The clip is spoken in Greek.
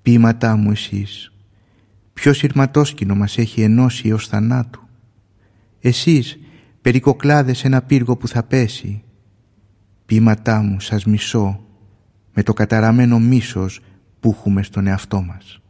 Ποίηματά μου εσείς, ποιο σειρματόσκηνο μας έχει ενώσει έως θανάτου. Εσείς, περικοκλάδες ένα πύργο που θα πέσει. Ποίηματά μου, σας μισώ, με το καταραμένο μίσος που έχουμε στον εαυτό μας.